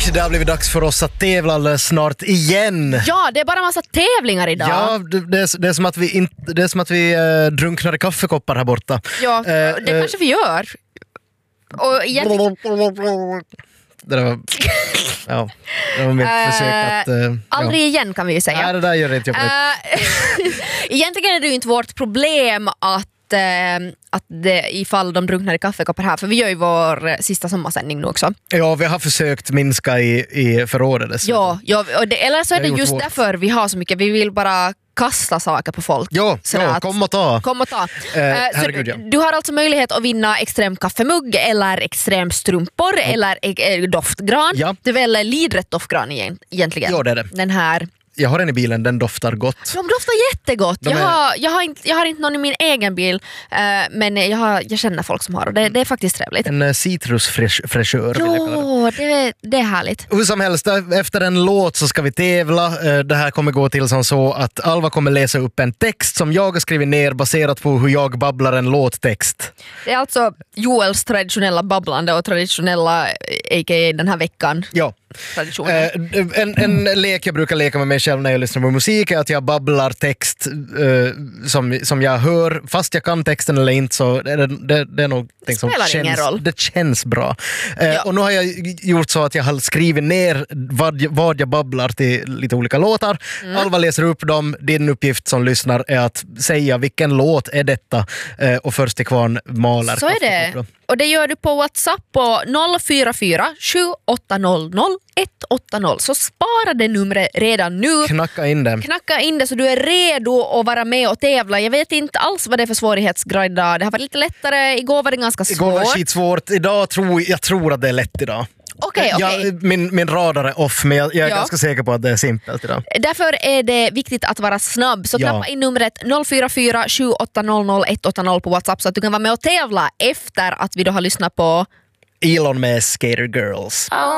det har blivit dags för oss att tävla alldeles snart igen. Ja, det är bara en massa tävlingar idag. Ja, det är som att vi drunknar i kaffekoppar här borta. Ja, det kanske vi gör. Och det var mitt försök att... aldrig igen kan vi ju säga. Nej, det där gör inte jag på det. Egentligen är det ju inte vårt problem att det, ifall de drunknar i kaffekoppar här, för vi gör ju vår sista sommarsändning nu också. Ja, vi har försökt minska i förrådet dessutom. Ja, eller så är det just därför vi har så mycket. Vi vill bara kasta saker på folk. Ja, kom och ta. Herregud, du har alltså möjlighet att vinna extrem kaffemugg eller extrem strumpor eller doftgran. Ja. Du väljer lidret doftgran egentligen. Ja, det är det. Den här. Jag har en i bilen, den doftar gott. De doftar jättegott. Jag har inte någon i min egen bil, men jag känner folk som har det. Det är faktiskt trevligt. En citrusfräschör vill jag kalla det. Det är härligt. Hur som helst, efter en låt så ska vi tävla. Det här kommer gå till som så att Alva kommer läsa upp en text som jag har skrivit ner baserat på hur jag babblar en låttext. Det är alltså Joels traditionella babblande och traditionella, a.k.a. den här veckan. Ja. En lek jag brukar leka med mig själv när jag lyssnar på musik är att jag babblar text som jag hör, fast jag kan texten eller inte, så det är någonting som känns bra. Och nu har jag gjort så att jag har skrivit ner vad jag babblar till lite olika låtar. Alva läser upp dem. Din uppgift som lyssnar är att säga vilken låt är detta, och först till kvarn maler. Så är det. Och det gör du på WhatsApp på 044 7800 180. Så spara det numret redan nu. Knacka in det så du är redo att vara med och tävla. Jag vet inte alls vad det är för svårighetsgrad idag. Det har varit lite lättare. Igår var det ganska svårt. Igår var det svårt. Idag tror att det är lätt idag. Okay. Min radar är off, men jag är ganska säker på att det är simpelt idag. Därför är det viktigt att vara snabb. Så knappa in numret 044 7800 180 på WhatsApp så att du kan vara med och tävla efter att vi då har lyssnat på Elon med Skater Girls.